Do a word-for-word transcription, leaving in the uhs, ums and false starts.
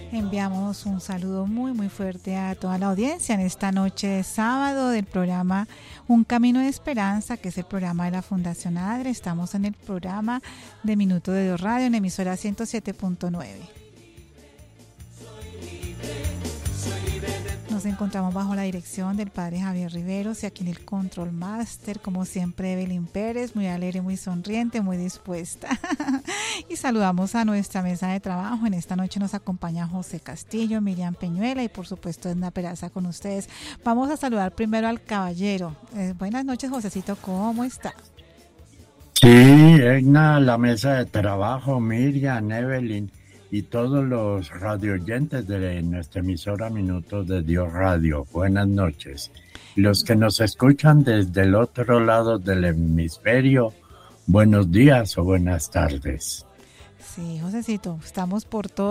Enviamos un saludo muy muy fuerte a toda la audiencia en esta noche de sábado del programa Un Camino de Esperanza, que es el programa de la Fundación ADRE. Estamos en el programa de Minuto de Dios Radio en emisora ciento siete punto nueve. Nos encontramos bajo la dirección del Padre Javier Riveros y aquí en el Control Master, como siempre, Evelyn Pérez, muy alegre, muy sonriente, muy dispuesta. Y saludamos a nuestra mesa de trabajo. En esta noche nos acompaña José Castillo, Miriam Peñuela y por supuesto Edna Peraza con ustedes. Vamos a saludar primero al caballero. Eh, buenas noches, Josecito, ¿cómo está? Sí, Edna, la mesa de trabajo, Miriam, Evelyn y todos los radioyentes de nuestra emisora Minutos de Dios Radio. Buenas noches. Los que nos escuchan desde el otro lado del hemisferio, buenos días o buenas tardes. Sí, Josecito, estamos por todo